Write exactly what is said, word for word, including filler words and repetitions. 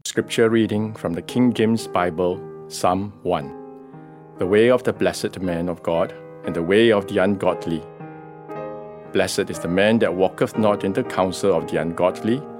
Scripture reading from the King James Bible, Psalm one. The way of the blessed man of God, and the way of the ungodly. Blessed is the man that walketh not in the counsel of the ungodly,